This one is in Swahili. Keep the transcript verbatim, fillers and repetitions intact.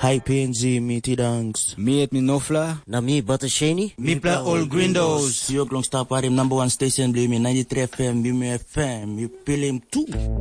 Hi P N G, me T-Dunks. Me et me Nofla. Na me Buttershani. Me play all Grindos. See you long star party, number one station, blame me ninety-three F M, be me F M, you feel him too.